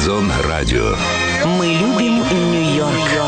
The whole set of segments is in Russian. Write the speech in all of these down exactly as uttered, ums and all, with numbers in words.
Зон Радио. Мы любим Нью-Йорк.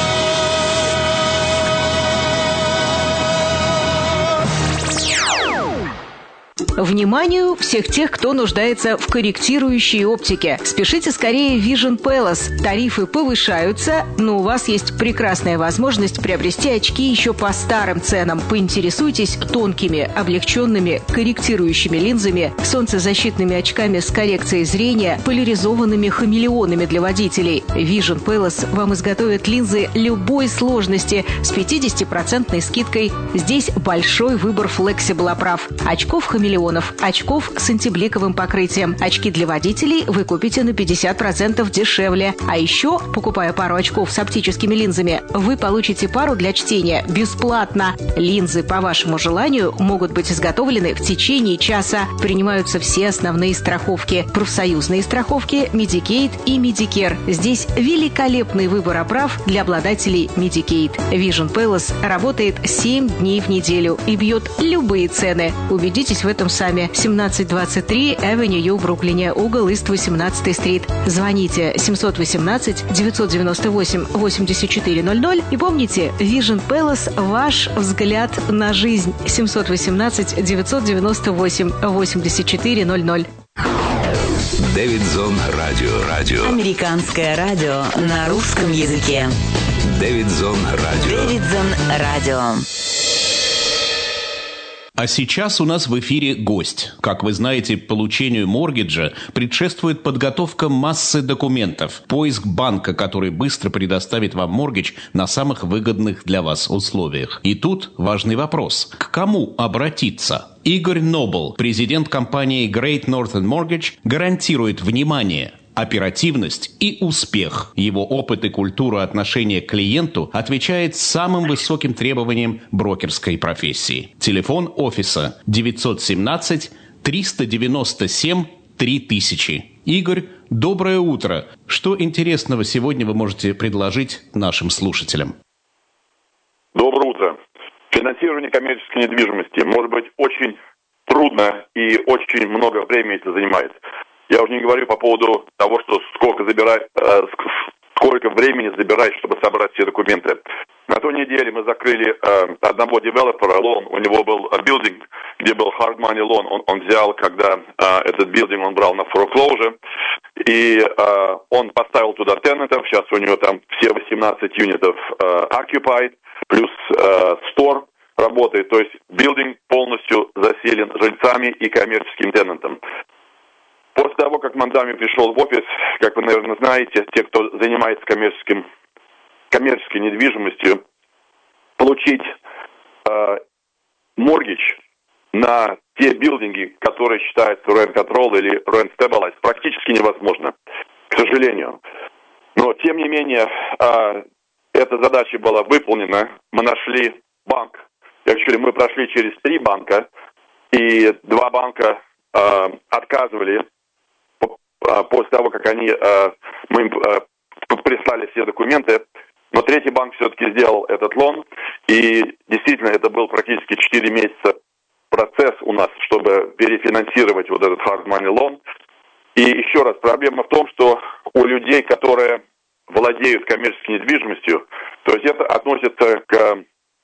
Вниманию всех тех, кто нуждается в корректирующей оптике. Спешите скорее в Vision Palace. Тарифы повышаются, но у вас есть прекрасная возможность приобрести очки еще по старым ценам. Поинтересуйтесь тонкими, облегченными, корректирующими линзами, солнцезащитными очками с коррекцией зрения, поляризованными хамелеонами для водителей. Vision Palace вам изготовит линзы любой сложности с пятидесятипроцентной скидкой. Здесь большой выбор флексибл оправ. Очков хамелеон, очков с антибликовым покрытием. Очки для водителей вы купите на пятьдесят процентов дешевле. А еще, покупая пару очков с оптическими линзами, вы получите пару для чтения бесплатно. Линзы по вашему желанию могут быть изготовлены в течение часа. Принимаются все основные страховки. Профсоюзные страховки, Medicaid и Medicare. Здесь великолепный выбор оправ для обладателей Medicaid. Vision Palace работает семь дней в неделю и бьет любые цены. Убедитесь в этом сами. семнадцать двадцать три Avenue в Бруклине, угол Ист восемнадцатая стрит. Звоните семь один восемь девять девять восемь восемьдесят четыре ноль ноль и помните, Vision Palace – ваш взгляд на жизнь. семь один восемь девять девять восемь восемьдесят четыре ноль ноль. Дэвид Зон Радио. Радио. Американское радио на русском языке. Дэвид Зон Радио. Дэвид Зон Радио. А сейчас у нас в эфире гость. Как вы знаете, получению моргиджа предшествует подготовка массы документов, поиск банка, который быстро предоставит вам моргидж на самых выгодных для вас условиях. И тут важный вопрос. К кому обратиться? Игорь Нобл, президент компании Great Northern Mortgage, гарантирует внимание, оперативность и успех. Его опыт и культура отношения к клиенту отвечает самым высоким требованиям брокерской профессии. Телефон офиса девять один семь триста девяносто семь три тысячи. Игорь, доброе утро. Что интересного сегодня вы можете предложить нашим слушателям? Доброе утро. Финансирование коммерческой недвижимости может быть очень трудно и очень много времени это занимает. Я уже не говорю по поводу того, что сколько забирает, э, сколько времени забирает, чтобы собрать все документы. На той неделе мы закрыли э, одного девелопера, лон, у него был билдинг, где был hard money loan, он, он взял, когда э, этот билдинг он брал на foreclosure, и э, он поставил туда тенантов, сейчас у него там все восемнадцать юнитов э, occupied, плюс э, store работает, то есть билдинг полностью заселен жильцами и коммерческим тенантом. После того, как Мандами пришел в офис, как вы, наверное, знаете, те, кто занимается коммерческим, коммерческой недвижимостью, получить э, моргидж на те билдинги, которые считаются rent control или rent stabilized, практически невозможно, к сожалению. Но, тем не менее, э, эта задача была выполнена. Мы нашли банк. Actually, мы прошли через три банка, и два банка э, отказывали после того, как они, мы им прислали все документы, но третий банк все-таки сделал этот лон, и действительно это был практически четыре месяца процесс у нас, чтобы перефинансировать вот этот hard money loan. И еще раз, проблема в том, что у людей, которые владеют коммерческой недвижимостью, то есть это относится к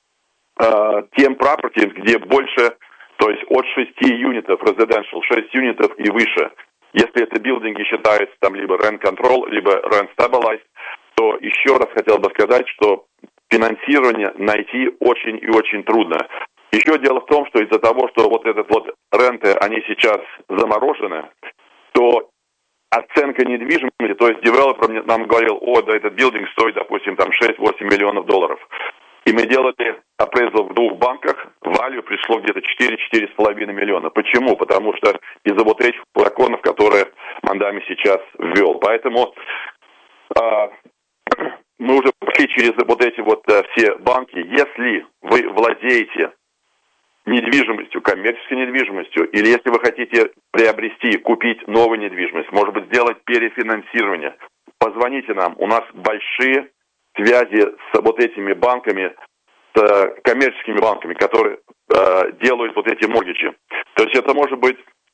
э, тем properties, где больше, то есть от шести юнитов residential, шесть юнитов и выше. Если это билдинги считаются там либо rent control, либо rent stabilized, то еще раз хотел бы сказать, что финансирование найти очень и очень трудно. Еще дело в том, что из-за того, что вот этот вот ренты, они сейчас заморожены, то оценка недвижимости, то есть девелопер нам говорил, о, да, этот билдинг стоит, допустим, там шесть-восемь миллионов долларов. И мы делали appraisal в двух банках, value пришло где-то четыре-четыре с половиной миллиона. Почему? Потому что из-за вот этих законов, которые Мандами сейчас ввел. Поэтому э, мы уже прошли через вот эти вот э, все банки. Если вы владеете недвижимостью, коммерческой недвижимостью, или если вы хотите приобрести, купить новую недвижимость, может быть, сделать перефинансирование, позвоните нам. У нас большие связи с вот этими банками, с коммерческими банками, которые э, делают вот эти моргиджи. То есть это может быть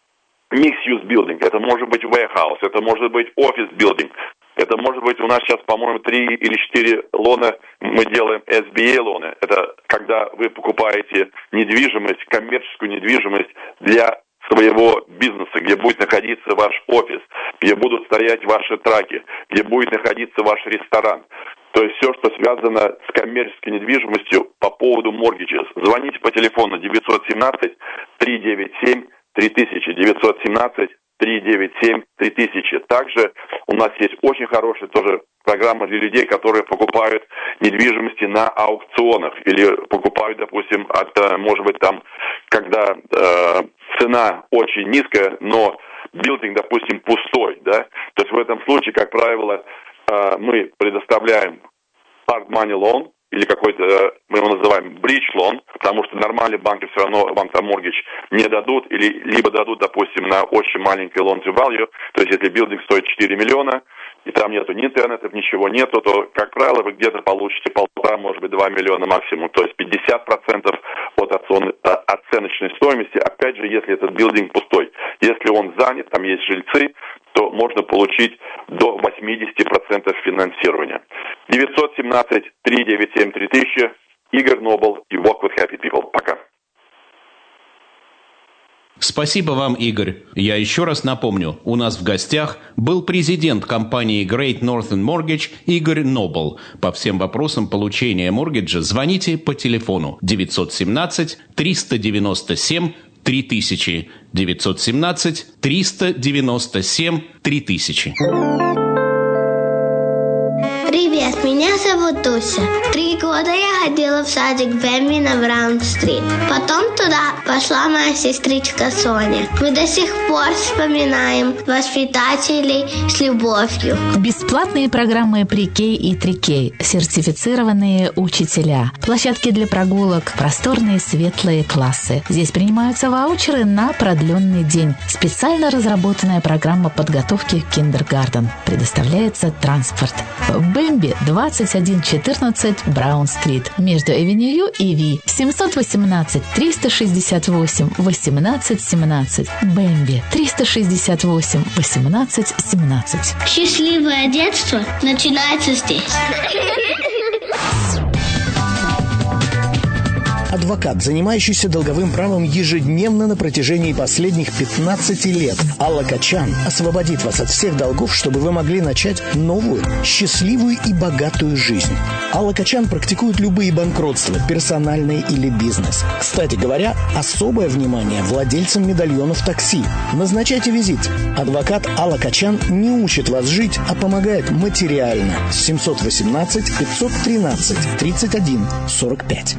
mixed-use building, это может быть warehouse, это может быть office building, это может быть у нас сейчас, по-моему, три или четыре лона, мы делаем эс би эй лоны. Это когда вы покупаете недвижимость, коммерческую недвижимость для своего бизнеса, где будет находиться ваш офис, где будут стоять ваши траки, где будет находиться ваш ресторан. То есть все, что связано с коммерческой недвижимостью по поводу mortgages. Звоните по телефону девятьсот семнадцать триста девяносто семь три тысячи, девятьсот семнадцать триста девяносто семь три тысячи. Также у нас есть очень хорошая тоже программа для людей, которые покупают недвижимости на аукционах или покупают, допустим, от, может быть, там, когда э, цена очень низкая, но билдинг, допустим, пустой, да. То есть в этом случае, как правило, э, мы предоставляем hard money loan, или какой-то, мы его называем bridge loan, потому что нормальные банки все равно вам там mortgage не дадут, или либо дадут, допустим, на очень маленький loan to value, то есть если билдинг стоит четыре миллиона, и там нету ни интернета, ничего нету, то, как правило, вы где-то получите полтора, может быть, два миллиона максимум, то есть пятьдесят процентов от оценочной стоимости, опять же, если этот билдинг пустой. Если он занят, там есть жильцы, то можно получить до восемьдесят процентов финансирования. девятьсот семнадцать триста девяносто семь три тысячи, Игорь Нобл и Walk with Happy People. Пока. Спасибо вам, Игорь. Я еще раз напомню, у нас в гостях был президент компании Great Northern Mortgage Игорь Нобл. По всем вопросам получения моргиджа звоните по телефону девятьсот семнадцать триста девяносто семь три тысячи, девятьсот семнадцать триста девяносто семь три тысячи. Привет, меня зовут Туся. Три года я ходила в садик Бэмби на Браун-стрит. Потом туда пошла моя сестричка Соня. Мы до сих пор вспоминаем воспитателей с любовью. Бесплатные программы Pre-K и три кей, сертифицированные учителя, площадки для прогулок, просторные светлые классы. Здесь принимаются ваучеры на продленный день. Специально разработанная программа подготовки к киндергартен. Предоставляется транспорт. Бэмби двадцать один четырнадцать Браун-стрит между Эвеню и Ви. семьсот восемнадцать триста шестьдесят восемь восемнадцать семнадцать. Бэмби триста шестьдесят восемь восемнадцать семнадцать. Счастливое детство начинается здесь. Адвокат, занимающийся долговым правом ежедневно на протяжении последних пятнадцати лет. Алла Качан освободит вас от всех долгов, чтобы вы могли начать новую, счастливую и богатую жизнь. Алла Качан практикует любые банкротства, персональные или бизнес. Кстати говоря, особое внимание владельцам медальонов такси. Назначайте визит. Адвокат Алла Качан не учит вас жить, а помогает материально. семьсот восемнадцать пятьсот тринадцать тридцать один сорок пять.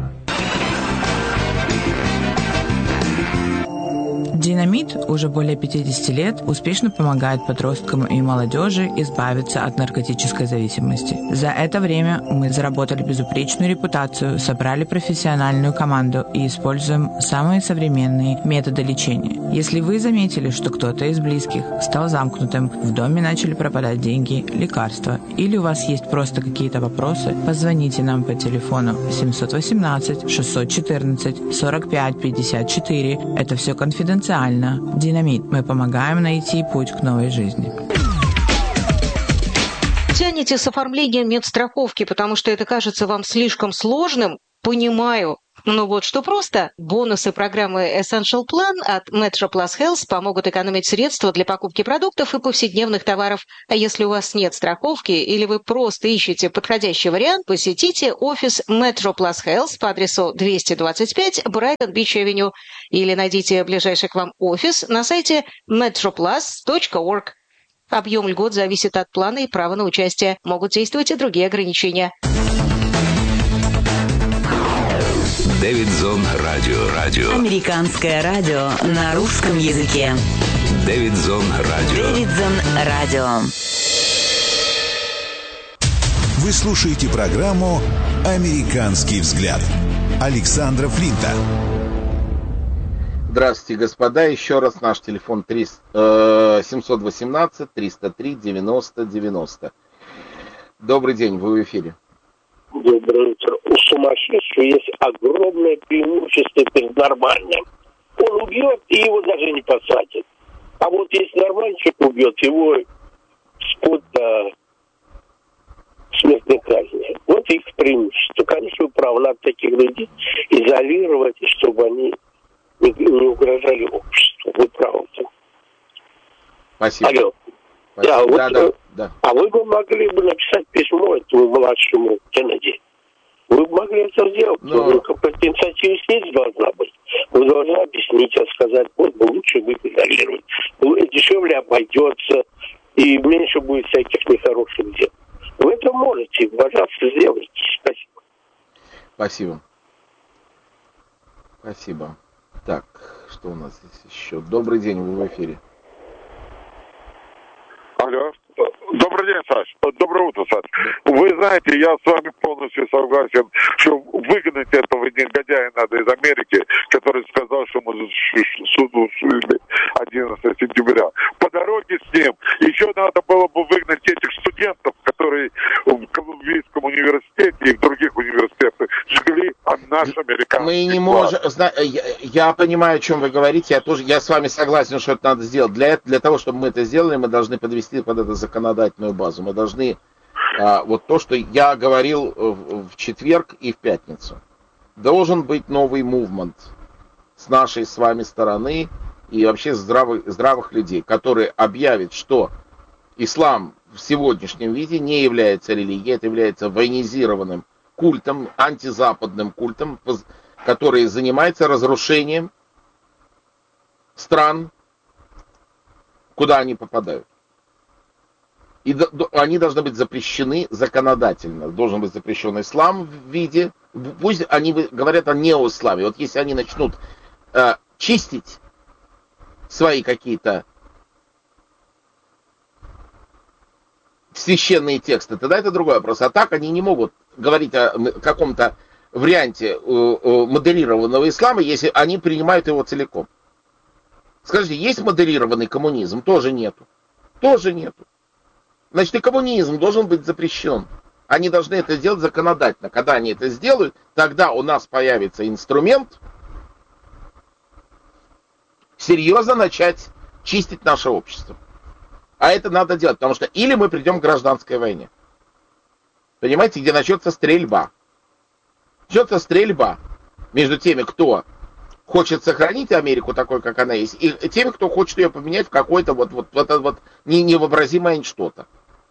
Динамит уже более пятьдесят лет успешно помогает подросткам и молодежи избавиться от наркотической зависимости. За это время мы заработали безупречную репутацию, собрали профессиональную команду и используем самые современные методы лечения. Если вы заметили, что кто-то из близких стал замкнутым, в доме начали пропадать деньги, лекарства, или у вас есть просто какие-то вопросы, позвоните нам по телефону семьсот восемнадцать шестьсот четырнадцать сорок пять пятьдесят четыре. Это все конфиденциально. Динамит. Мы помогаем найти путь к новой жизни. Тянете с оформлением медстраховки, потому что это кажется вам слишком сложным? Понимаю. Но вот что просто. Бонусы программы Essential Plan от Metro Plus Health помогут экономить средства для покупки продуктов и повседневных товаров. А если у вас нет страховки или вы просто ищете подходящий вариант, посетите офис Metro Plus Health по адресу двести двадцать пять Brighton Beach Avenue или найдите ближайший к вам офис на сайте метро плас точка орг. Объем льгот зависит от плана и права на участие. Могут действовать и другие ограничения. Дэвидзон Радио. Радио. Американское радио на русском языке. Дэвидзон Радио. Дэвидзон Радио. Вы слушаете программу «Американский взгляд» Александра Флинта. Здравствуйте, господа. Еще раз наш телефон семьсот восемнадцать триста три девяносто девяносто. Добрый день, вы в эфире. Доброе утро. У сумасшедшего есть огромное преимущество перед нормальным. Он убьет, и его даже не посадят. А вот если нормальный человек убьет, его спут до смертной казни. Вот их преимущество. Конечно, вы правы, надо таких людей изолировать, чтобы они не, не угрожали обществу. Вы правы. Спасибо. Алло. Спасибо. Да, вот, да, да, да. А вы бы могли бы написать письмо этому младшему Кеннеди. Вы бы могли это сделать. Но... Ну, какая-то инициатива снизу должна быть. Вы должны объяснить, сказать, вот бы лучше бы изолировать. Дешевле обойдется, и меньше будет всяких нехороших дел. Вы это можете, пожалуйста, сделайте. Спасибо. Спасибо. Спасибо. Так, что у нас здесь еще? Добрый день, вы в эфире. Алло. Добрый день, Саш. Доброе утро, Саш. Вы знаете, я с вами полностью согласен, что выгнать этого негодяя надо из Америки, который сказал, что мы суду судили одиннадцатого сентября. По дороге с ним еще надо было бы выгнать этих студентов, которые в Колумбийском университете и в других университетах жгли наш американский Мы не флаг. можем... Я, я понимаю, о чем вы говорите. Я тоже, я с вами согласен, что это надо сделать. Для, для того, чтобы мы это сделали, мы должны подвести под это законодательную базу. Мы должны... А, вот то, что я говорил в, в четверг и в пятницу. Должен быть новый мувмент с нашей с вами стороны и вообще здравых, здравых людей, которые объявят, что ислам в сегодняшнем виде не является религией, это является военизированным культом, антизападным культом, который занимается разрушением стран, куда они попадают. И до, до, они должны быть запрещены законодательно. Должен быть запрещен ислам в виде... Пусть они говорят о неоисламе. Вот если они начнут э, чистить свои какие-то священные тексты, тогда это другой вопрос. А так они не могут говорить о каком-то варианте э, э, моделированного ислама, если они принимают его целиком. Скажите, есть моделированный коммунизм? Тоже нету. Тоже нету. Значит, и коммунизм должен быть запрещен. Они должны это сделать законодательно. Когда они это сделают, тогда у нас появится инструмент серьезно начать чистить наше общество. А это надо делать, потому что или мы придем к гражданской войне. Понимаете, где начнется стрельба. Начнется стрельба между теми, кто хочет сохранить Америку такой, как она есть, и теми, кто хочет ее поменять в какое-то вот, вот, вот, вот невообразимое что-то.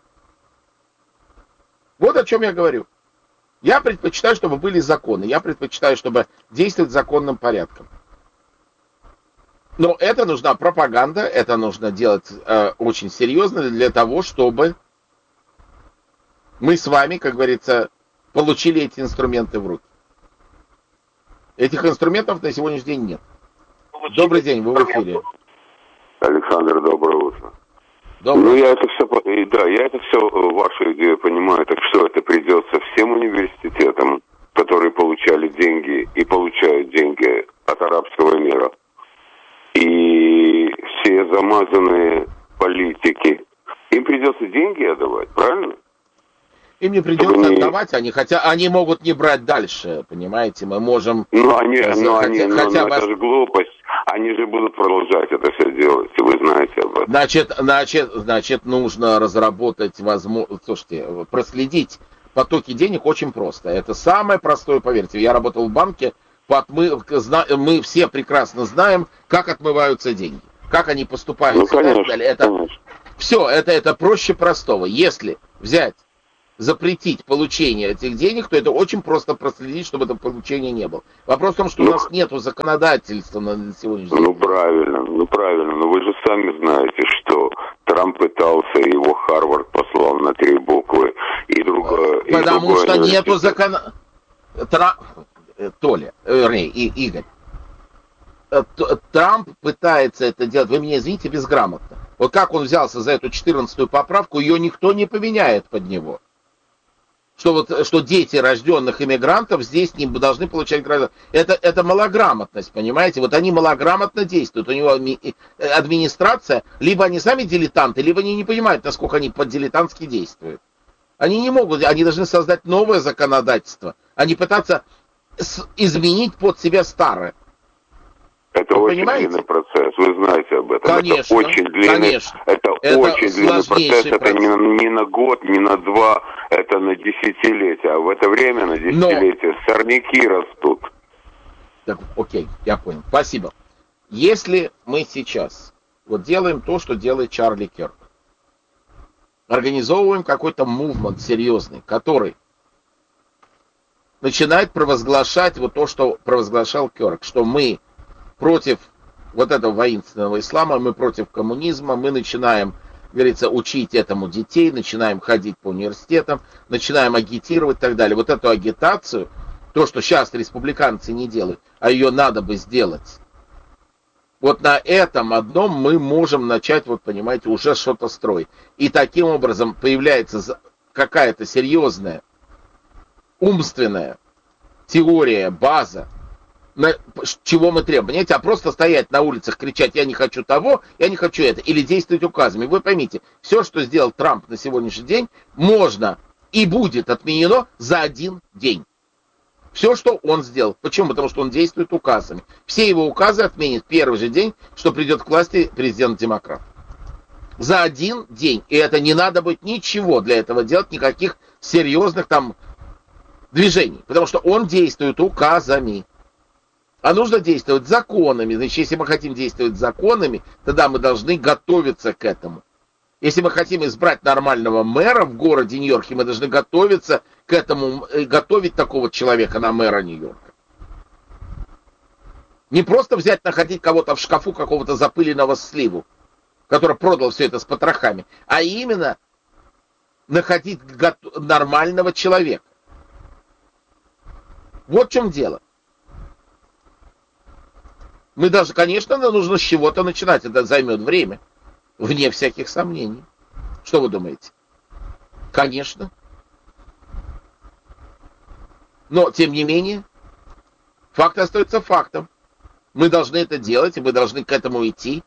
Вот о чем я говорю. Я предпочитаю, чтобы были законы. Я предпочитаю, чтобы действовать законным порядком. Но это нужна пропаганда, это нужно делать э, очень серьезно для того, чтобы мы с вами, как говорится, получили эти инструменты в руки. Этих инструментов на сегодняшний день нет. Добрый день, вы в эфире. Александр, доброе утро. Доброе. Ну, я это все, да, я это все, вашу идею понимаю, так что это придется всем университетам, которые получали деньги и получают деньги от арабского мира. И все замазанные политики, им придется деньги отдавать, правильно? Им не придется не... отдавать, они, хотя они могут не брать дальше, понимаете, мы можем... Ну, они, ну, хотя, они, хотя ну, бы... это же глупость, они же будут продолжать это все делать, вы знаете об этом. Значит, значит, значит нужно разработать возможность, слушайте, проследить потоки денег очень просто, это самое простое, поверьте, я работал в банке, мы, мы все прекрасно знаем, как отмываются деньги, как они поступают. Ну, конечно, это, конечно. Все, это, это проще простого, если взять, запретить получение этих денег, то это очень просто проследить, чтобы это получение не было. Вопрос в том, что ну, у нас нет законодательства на сегодняшний день. Ну правильно, ну правильно, но вы же сами знаете, что Трамп пытался, его Харвард послал на три буквы, и другое... Потому и что нету закона... Тра... Толя, вернее, Игорь. Трамп пытается это делать, вы меня извините, безграмотно. Вот как он взялся за эту четырнадцатую поправку, ее никто не поменяет под него. Что, вот, что дети рожденных иммигрантов здесь не должны получать гражданство. Это, это малограмотность, понимаете? Вот они малограмотно действуют. У него администрация, либо они сами дилетанты, либо они не понимают, насколько они по-дилетантски действуют. Они не могут, они должны создать новое законодательство, а не пытаться изменить под себя старое. Это Это Вы очень понимаете? длинный процесс, вы знаете об этом. Конечно, это очень длинный, конечно. это, Это очень длинный процесс, сложнейший это не, на- не на год, не на два, это на десятилетия. А в это время на десятилетия Но... сорняки растут. Так, окей, я понял. Спасибо. Если мы сейчас вот делаем то, что делает Чарли Кирк, организовываем какой-то мувмент серьезный, который начинает провозглашать вот то, что провозглашал Кирк, что мы против вот этого воинственного ислама, мы против коммунизма, мы начинаем, говорится, учить этому детей, начинаем ходить по университетам, начинаем агитировать и так далее. Вот эту агитацию, то, что сейчас республиканцы не делают, а ее надо бы сделать, вот на этом одном мы можем начать, вот понимаете, уже что-то строить. И таким образом появляется какая-то серьезная умственная теория, база, на, чего мы требуем. Понимаете, а просто стоять на улицах, кричать, я не хочу того, я не хочу это, или действовать указами. Вы поймите, все, что сделал Трамп на сегодняшний день, можно и будет отменено за один день. Все, что он сделал. Почему? Потому что он действует указами. Все его указы отменят в первый же день, что придет к власти президент-демократ. За один день. И это не надо быть ничего для этого делать, никаких серьезных там движений. Потому что он действует указами. А нужно действовать законами. Значит, если мы хотим действовать законами, тогда мы должны готовиться к этому. Если мы хотим избрать нормального мэра в городе Нью-Йорке, мы должны готовиться к этому, готовить такого человека на мэра Нью-Йорка. Не просто взять, находить кого-то в шкафу, какого-то запыленного сливу, который продал все это с потрохами, а именно находить нормального человека. Вот в чем дело. Мы даже, конечно, нужно с чего-то начинать, это займет время. Вне всяких сомнений. Что вы думаете? Конечно. Но, тем не менее, факт остается фактом. Мы должны это делать, и мы должны к этому идти.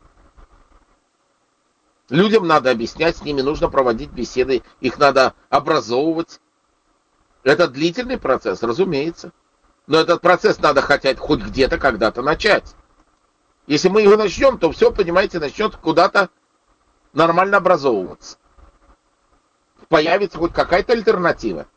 Людям надо объяснять, с ними нужно проводить беседы, их надо образовывать. Это длительный процесс, разумеется. Но этот процесс надо хотеть хоть где-то, когда-то начать. Если мы его начнем, то все, понимаете, начнет куда-то нормально образовываться. Появится хоть какая-то альтернатива.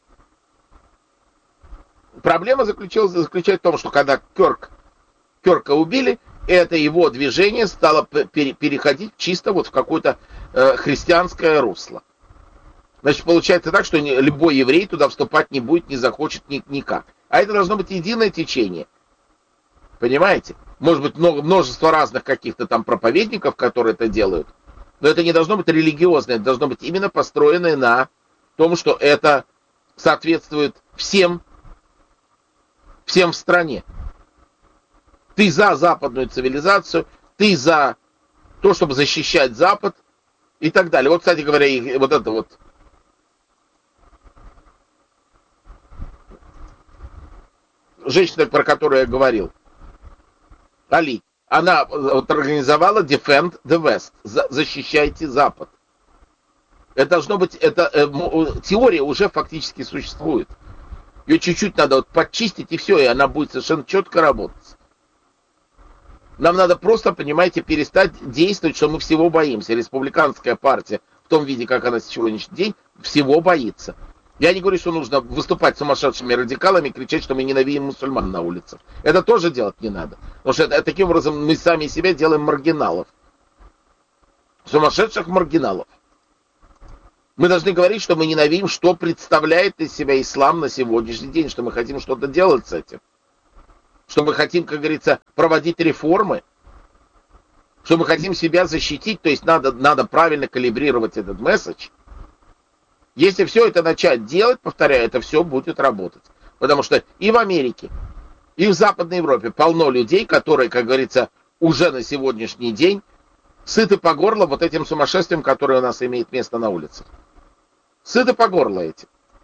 Проблема заключалась, заключается в том, что когда Кёрк, Кёрка убили, это его движение стало пере, переходить чисто вот в какое-то э, христианское русло. Значит, получается так, что любой еврей туда вступать не будет, не захочет ни, никак. А это должно быть единое течение. Понимаете? Может быть, много, множество разных каких-то там проповедников, которые это делают. Но это не должно быть религиозное, это должно быть именно построенное на том, что это соответствует всем, всем в стране. Ты за западную цивилизацию, ты за то, чтобы защищать Запад и так далее. Вот, кстати говоря, вот это вот женщина, про которую я говорил, Али, она вот организовала Defend the West, защищайте Запад. Это должно быть, это э, теория уже фактически существует. Ее чуть-чуть надо вот подчистить, и все, и она будет совершенно четко работать. Нам надо просто, понимаете, перестать действовать, что мы всего боимся. Республиканская партия в том виде, как она сегодняшний день, всего боится. Я не говорю, что нужно выступать сумасшедшими радикалами и кричать, что мы ненавидим мусульман на улицах. Это тоже делать не надо. Потому что это, таким образом мы сами себя делаем маргиналов. Сумасшедших маргиналов. Мы должны говорить, что мы ненавидим, что представляет из себя ислам на сегодняшний день, что мы хотим что-то делать с этим. Что мы хотим, как говорится, проводить реформы. Что мы хотим себя защитить, то есть надо, надо правильно калибрировать этот месседж. Если все это начать делать, повторяю, это все будет работать. Потому что и в Америке, и в Западной Европе полно людей, которые, как говорится, уже на сегодняшний день сыты по горло вот этим сумасшествием, которое у нас имеет место на улицах. Сыты по горло этим.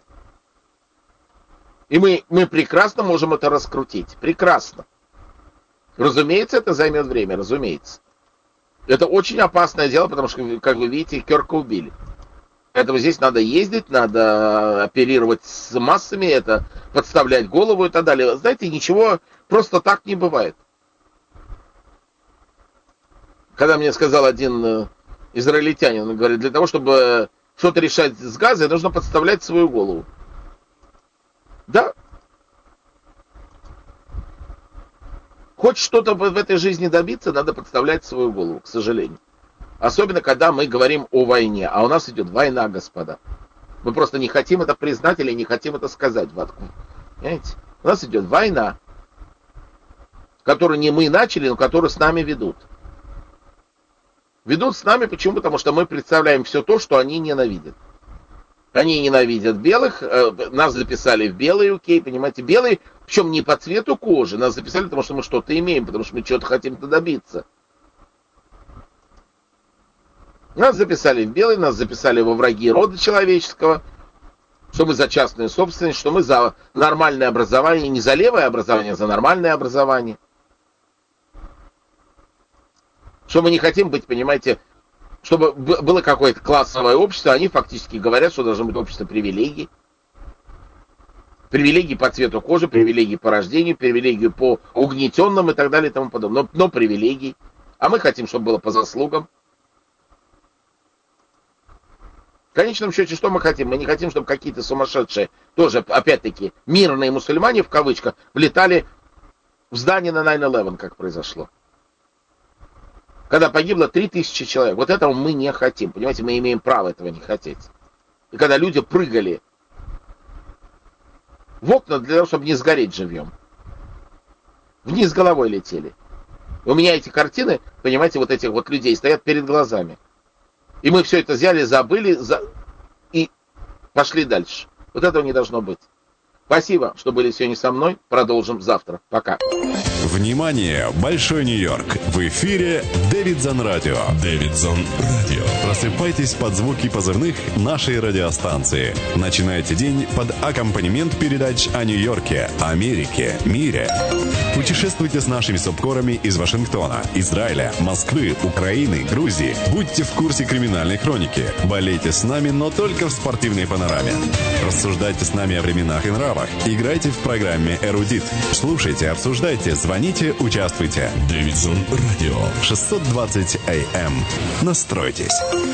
И мы, мы прекрасно можем это раскрутить. Прекрасно. Разумеется, это займет время, разумеется. Это очень опасное дело, потому что, как вы видите, Кёрка убили. Поэтому здесь надо ездить, надо оперировать с массами, это подставлять голову и так далее. Знаете, ничего просто так не бывает. Когда мне сказал один израильтянин, он говорит, для того, чтобы что-то решать с Газой, нужно подставлять свою голову. Да. Хочешь что-то в этой жизни добиться, надо подставлять свою голову, к сожалению. Особенно, когда мы говорим о войне. А у нас идет война, господа. Мы просто не хотим это признать или не хотим это сказать. Понимаете? У нас идет война, которую не мы начали, но которую с нами ведут. Ведут с нами почему? Потому что мы представляем все то, что они ненавидят. Они ненавидят белых, э, нас записали в белые, окей, понимаете, белые, причем не по цвету кожи, нас записали, потому что мы что-то имеем, потому что мы чего-то хотим-то добиться. Нас записали в белые, нас записали во враги рода человеческого, что мы за частную собственность, что мы за нормальное образование, не за левое образование, а за нормальное образование. Что мы не хотим быть, понимаете, чтобы было какое-то классовое общество, они фактически говорят, что должно быть общество привилегий. Привилегии по цвету кожи, привилегии по рождению, привилегии по угнетенным и так далее и тому подобное. Но, но привилегий. А мы хотим, чтобы было по заслугам. В конечном счете, что мы хотим? Мы не хотим, чтобы какие-то сумасшедшие, тоже, опять-таки, мирные мусульмане, в кавычках, влетали в здание на найн элевен, как произошло. Когда погибло три тысячи человек. Вот этого мы не хотим. Понимаете, мы имеем право этого не хотеть. И когда люди прыгали в окна для того, чтобы не сгореть живьем. Вниз головой летели. И у меня эти картины, понимаете, вот этих вот людей стоят перед глазами. И мы все это взяли, забыли за... и пошли дальше. Вот этого не должно быть. Спасибо, что были сегодня со мной. Продолжим завтра. Пока. Внимание! Большой Нью-Йорк. В эфире Дэвидсон Радио. Дэвидсон Радио. Просыпайтесь под звуки позывных нашей радиостанции. Начинайте день под аккомпанемент передач о Нью-Йорке, Америке, мире. Путешествуйте с нашими субкорами из Вашингтона, Израиля, Москвы, Украины, Грузии. Будьте в курсе криминальной хроники. Болейте с нами, но только в спортивной панораме. Рассуждайте с нами о временах и нравах. Играйте в программе «Эрудит». Слушайте, обсуждайте, звоните, участвуйте. Дэвидсон Радио. шестьсот двадцать эй эм. Настройтесь.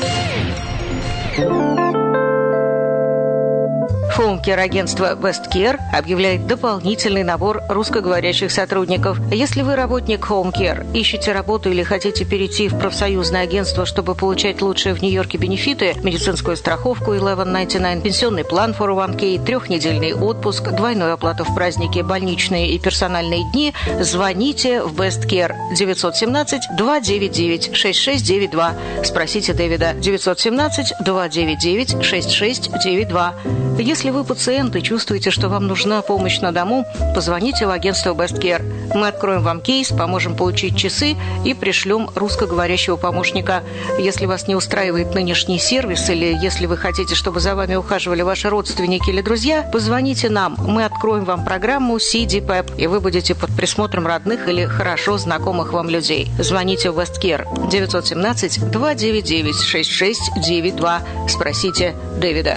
Хоум-кер-агентство Best Care объявляет дополнительный набор русскоговорящих сотрудников. Если вы работник Home Care, ищете работу или хотите перейти в профсоюзное агентство, чтобы получать лучшие в Нью-Йорке бенефиты, медицинскую страховку eleven ninety-nine, пенсионный план фор о ван кей, трехнедельный отпуск, двойную оплату в праздники, больничные и персональные дни, звоните в Best Care девять один семь два девять девять шесть шесть девять два. Спросите Дэвида девять один семь два девять девять шесть шесть девять два. Если вы пациент и чувствуете, что вам нужна помощь на дому, позвоните в агентство Best Care. Мы откроем вам кейс, поможем получить часы и пришлем русскоговорящего помощника. Если вас не устраивает нынешний сервис или если вы хотите, чтобы за вами ухаживали ваши родственники или друзья, позвоните нам. Мы откроем вам программу си ди пэп, и вы будете под присмотром родных или хорошо знакомых вам людей. Звоните в Best Care девять один семь два девять девять шесть шесть девять два. Спросите Дэвида.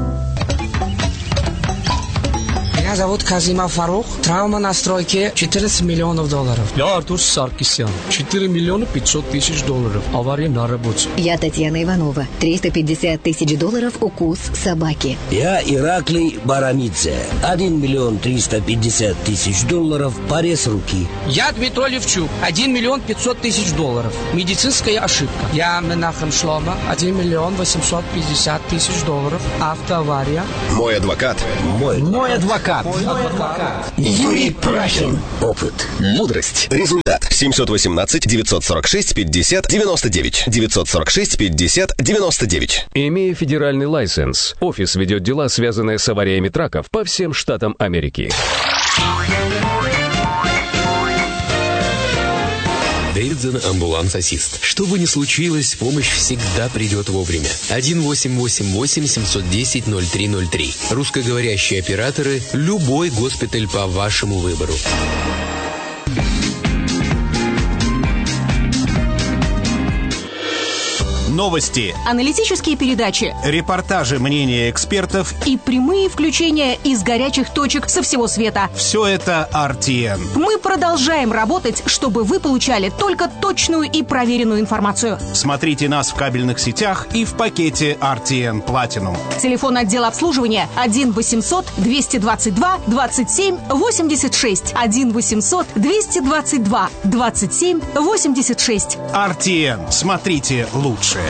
Меня зовут Казима Фарух. Травма на стройке четырнадцать миллионов долларов. Я Артур Саркисян. четыре миллиона пятьсот тысяч долларов. Авария на работе. Я Татьяна Иванова. триста пятьдесят тысяч долларов укус собаки. Я Ираклий Барамидзе. один миллион триста пятьдесят тысяч долларов. Порез руки. Я Дмитрий Левчук. один миллион пятьсот тысяч долларов. Медицинская ошибка. Я Менахем Шлома. один миллион восемьсот пятьдесят тысяч долларов. Автоавария. Мой адвокат. Мой, Мой адвокат. Юрий Прахин. Опыт. Мудрость. Результат. семьсот восемнадцать девятьсот сорок шесть пятьдесят девяносто девять. девятьсот сорок шесть пятьдесят девяносто девять. Имея федеральный лайсенс, офис ведет дела, связанные с авариями траков по всем штатам Америки. Дэвидсон амбуланс-ассист. Что бы ни случилось, помощь всегда придет вовремя. один восемь восемь восемь семь один ноль ноль три ноль три. Русскоговорящие операторы. Любой госпиталь по вашему выбору. Новости, аналитические передачи, репортажи, мнения экспертов и прямые включения из горячих точек со всего света. Все это ар ти эн. Мы продолжаем работать, чтобы вы получали только точную и проверенную информацию. Смотрите нас в кабельных сетях и в пакете ар ти эн Platinum. Телефон отдела обслуживания один восемьсот двести двадцать два двадцать семь восемьдесят шесть. один восемьсот двести двадцать два двадцать семь восемьдесят шесть. ар ти эн. Смотрите лучше.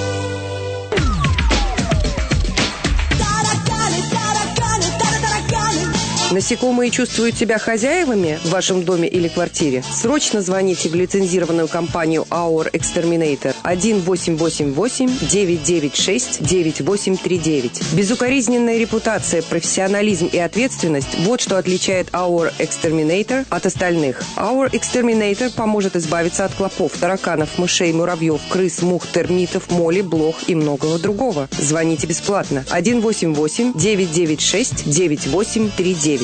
Насекомые чувствуют себя хозяевами в вашем доме или квартире? Срочно звоните в лицензированную компанию Our Exterminator один восемь восемь восемь девять девять шесть девять восемь три девять. Безукоризненная репутация, профессионализм и ответственность – вот что отличает Our Exterminator от остальных. Our Exterminator поможет избавиться от клопов, тараканов, мышей, муравьев, крыс, мух, термитов, моли, блох и многого другого. Звоните бесплатно один восемь восемь девять девять шесть девять восемь три девять.